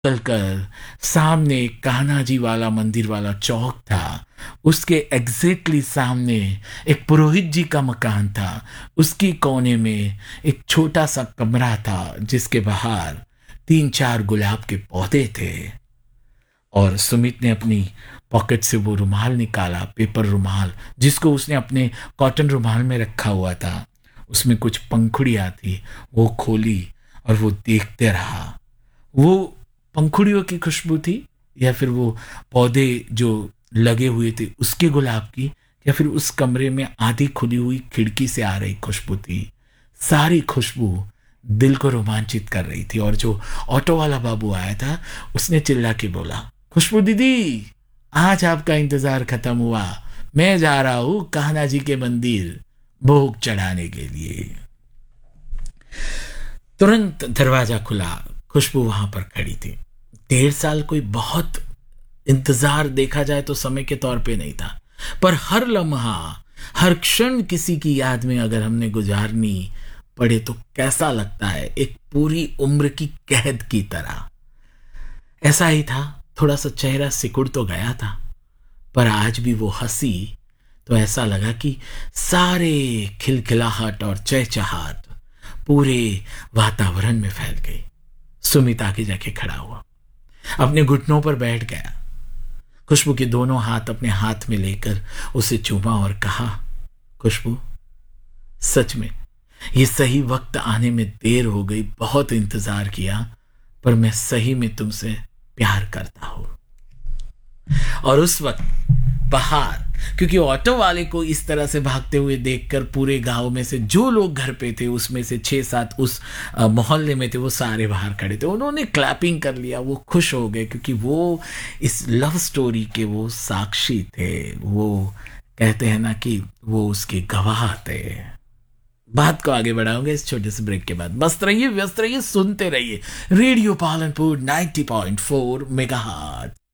चलकर सामने एक कान्हा जी वाला मंदिर वाला चौक था। उसके एग्जैक्टली सामने एक पुरोहित जी का मकान था। उसकी कोने में एक छोटा सा कमरा था जिसके बाहर 3-4 गुलाब के पौधे थे। और सुमित ने अपनी पॉकेट से वो रुमाल निकाला, पेपर रुमाल, जिसको उसने अपने कॉटन रुमाल में रखा हुआ था। उसमें कुछ पंखुड़ियाँ थी, वो खोली और वो देखते रहा। वो पंखुड़ियों की खुशबू थी या फिर वो पौधे जो लगे हुए थे उसके गुलाब की, या फिर उस कमरे में आधी खुली हुई खिड़की से आ रही खुशबू थी। सारी खुशबू दिल को रोमांचित कर रही थी। और जो ऑटो वाला बाबू आया था उसने चिल्ला के बोला, खुशबू दीदी, आज आपका इंतजार खत्म हुआ, मैं जा रहा हूं कान्हा जी के मंदिर भोग चढ़ाने के लिए। तुरंत दरवाजा खुला, खुशबू वहां पर खड़ी थी। 1.5 साल कोई बहुत इंतजार देखा जाए तो समय के तौर पे नहीं था, पर हर लम्हा, हर क्षण किसी की याद में अगर हमने गुजारनी पड़े तो कैसा लगता है, एक पूरी उम्र की कैद की तरह। ऐसा ही था, थोड़ा सा चेहरा सिकुड़ तो गया था, पर आज भी वो हंसी तो ऐसा लगा कि सारे खिलखिलाहट और चहचहाट पूरे वातावरण में फैल गई। सुमित आगे जाके खड़ा हुआ, अपने घुटनों पर बैठ गया, खुशबू के दोनों हाथ अपने हाथ में लेकर उसे चूमा और कहा, खुशबू, सच में ये सही वक्त आने में देर हो गई, बहुत इंतजार किया, पर मैं सही में तुमसे प्यार करता हूं। और उस वक्त बाहर, क्योंकि ऑटो वाले को इस तरह से भागते हुए देखकर पूरे गांव में से जो लोग घर पे थे उसमें से 6-7 उस मोहल्ले में थे, वो सारे बाहर खड़े थे। उन्होंने क्लैपिंग कर लिया, वो खुश हो गए क्योंकि वो इस लव स्टोरी के वो साक्षी थे। वो कहते हैं ना कि वो उसके गवाह थे। बात को आगे बढ़ाऊंगे इस छोटे से ब्रेक के बाद। मस्त रहिए, व्यस्त रहिए, सुनते रहिए रेडियो पालनपुर 90.4 मेगाहर्ट्ज।